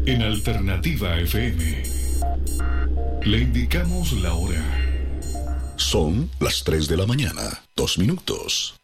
En Alternativa FM le indicamos la hora. Son las 3 de la mañana, 2 minutos.